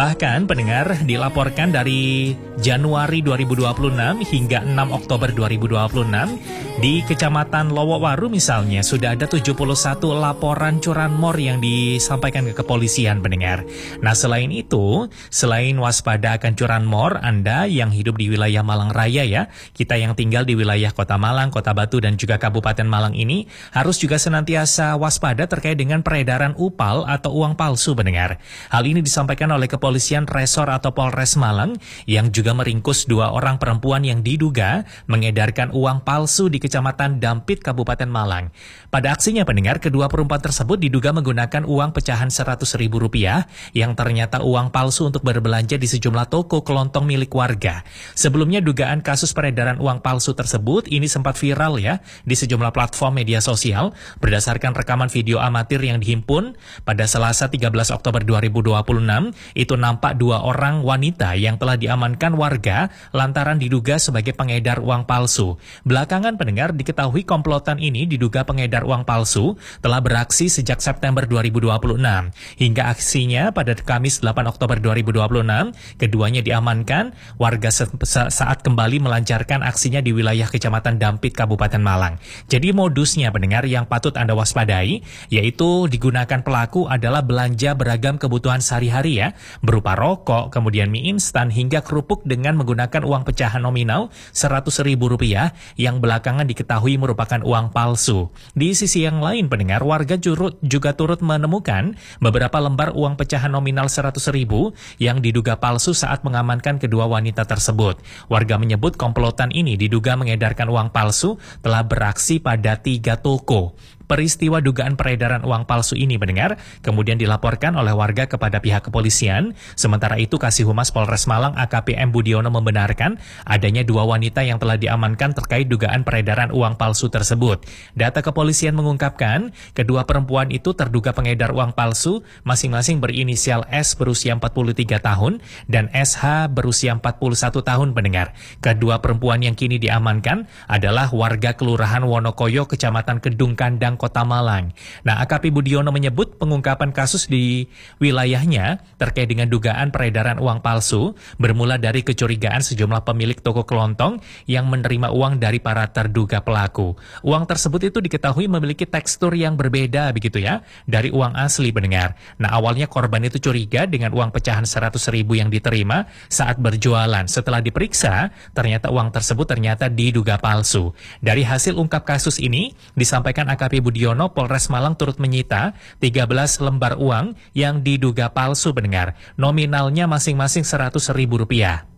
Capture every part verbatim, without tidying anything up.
Bahkan pendengar dilaporkan dari Januari dua ribu dua puluh enam hingga enam Oktober dua ribu dua puluh enam di Kecamatan Lowowaru misalnya sudah ada tujuh puluh satu laporan curanmor yang disampaikan ke kepolisian pendengar. Nah selain itu, selain waspada akan curanmor, Anda yang hidup di wilayah Malang Raya ya, kita yang tinggal di wilayah Kota Malang, Kota Batu dan juga Kabupaten Malang ini harus juga senantiasa waspada terkait dengan peredaran upal atau uang palsu pendengar. Hal ini disampaikan oleh Kepolisian Resor atau Polres Malang yang juga meringkus dua orang perempuan yang diduga mengedarkan uang palsu di Kecamatan Dampit, Kabupaten Malang. Pada aksinya pendengar, kedua perempuan tersebut diduga menggunakan uang pecahan seratus ribu rupiah yang ternyata uang palsu untuk berbelanja di sejumlah toko kelontong milik warga. Sebelumnya dugaan kasus peredaran uang palsu tersebut ini sempat viral ya di sejumlah platform media sosial berdasarkan rekaman video amatir yang dihimpun pada Selasa tiga belas Oktober dua ribu dua puluh enam. Itu nampak dua orang wanita yang telah diamankan warga lantaran diduga sebagai pengedar uang palsu. Belakangan pendengar diketahui komplotan ini diduga pengedar uang palsu telah beraksi sejak September dua ribu dua puluh enam. Hingga aksinya pada Kamis delapan Oktober dua ribu dua puluh enam, keduanya diamankan warga saat kembali melancarkan aksinya di wilayah Kecamatan Dampit, Kabupaten Malang. Jadi modusnya pendengar yang patut Anda waspadai, yaitu digunakan pelaku adalah belanja beragam kebutuhan sehari-hari ya, berupa rokok, kemudian mie instan, hingga kerupuk dengan menggunakan uang pecahan nominal seratus ribu rupiah yang belakangan diketahui merupakan uang palsu. Di sisi yang lain pendengar, warga jurut juga turut menemukan beberapa lembar uang pecahan nominal seratus ribu yang diduga palsu saat mengamankan kedua wanita tersebut. Warga menyebut komplotan ini diduga mengedarkan uang palsu telah beraksi pada tiga toko. Peristiwa dugaan peredaran uang palsu ini pendengar kemudian dilaporkan oleh warga kepada pihak kepolisian. Sementara itu Kasih Humas Polres Malang A K P M Budiono membenarkan adanya dua wanita yang telah diamankan terkait dugaan peredaran uang palsu tersebut. Data kepolisian mengungkapkan kedua perempuan itu terduga pengedar uang palsu masing-masing berinisial S berusia empat puluh tiga tahun dan S H berusia empat puluh satu tahun pendengar. Kedua perempuan yang kini diamankan adalah warga Kelurahan Wonokoyo, Kecamatan Kedung Kandang, Kota Malang. Nah, A K P Budiono menyebut pengungkapan kasus di wilayahnya terkait dengan dugaan peredaran uang palsu bermula dari kecurigaan sejumlah pemilik toko kelontong yang menerima uang dari para terduga pelaku. Uang tersebut itu diketahui memiliki tekstur yang berbeda begitu ya dari uang asli pendengar. Nah, awalnya korban itu curiga dengan uang pecahan seratus ribu yang diterima saat berjualan. Setelah diperiksa, ternyata uang tersebut ternyata diduga palsu. Dari hasil ungkap kasus ini, disampaikan A K P Budiono, Polres Malang turut menyita tiga belas lembar uang yang diduga palsu pendengar. Nominalnya masing-masing seratus ribu rupiah.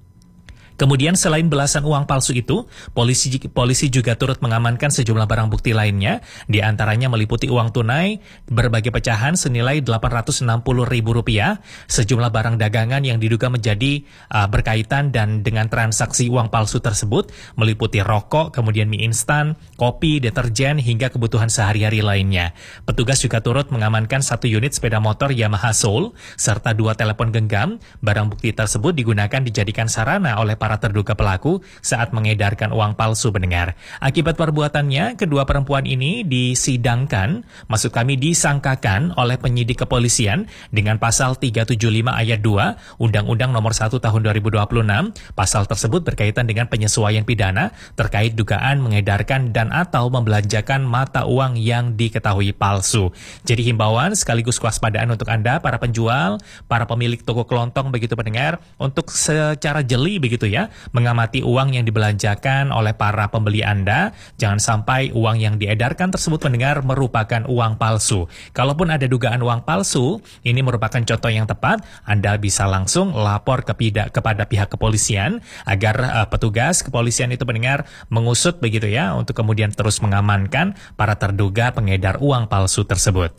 Kemudian selain belasan uang palsu itu, polisi polisi juga turut mengamankan sejumlah barang bukti lainnya, di antaranya meliputi uang tunai berbagai pecahan senilai delapan ratus enam puluh ribu rupiah, sejumlah barang dagangan yang diduga menjadi uh, berkaitan dan dengan transaksi uang palsu tersebut, meliputi rokok, kemudian mie instan, kopi, deterjen, hingga kebutuhan sehari-hari lainnya. Petugas juga turut mengamankan satu unit sepeda motor Yamaha Soul, serta dua telepon genggam. Barang bukti tersebut digunakan dijadikan sarana oleh para terduga pelaku saat mengedarkan uang palsu pendengar. Akibat perbuatannya, kedua perempuan ini disidangkan, maksud kami disangkakan oleh penyidik kepolisian dengan pasal tiga tujuh lima ayat dua Undang-Undang Nomor satu Tahun dua ribu dua puluh enam. Pasal tersebut berkaitan dengan penyesuaian pidana terkait dugaan mengedarkan dan atau membelanjakan mata uang yang diketahui palsu. Jadi himbauan sekaligus kewaspadaan untuk Anda para penjual, para pemilik toko kelontong begitu pendengar, untuk secara jeli begitu ya ya, mengamati uang yang dibelanjakan oleh para pembeli Anda. Jangan sampai uang yang diedarkan tersebut pendengar merupakan uang palsu. Kalaupun ada dugaan uang palsu, ini merupakan contoh yang tepat. Anda bisa langsung lapor ke kepada pihak kepolisian agar uh, petugas kepolisian itu pendengar mengusut begitu ya, untuk kemudian terus mengamankan para terduga pengedar uang palsu tersebut.